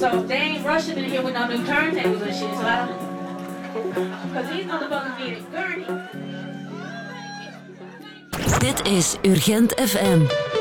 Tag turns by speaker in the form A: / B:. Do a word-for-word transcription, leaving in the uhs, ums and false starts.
A: So they ain't rushing in here with no new turntables and shit, so I don't... Because these motherfuckers need a gurney.
B: Dit is Urgent F M.